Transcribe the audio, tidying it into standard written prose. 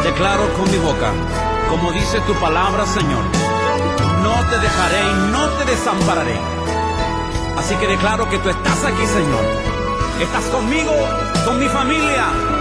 declaro con mi boca, como dice tu palabra, Señor, no te dejaré y no te desampararé. Así que declaro que tú estás aquí, Señor. Estás conmigo, con mi familia.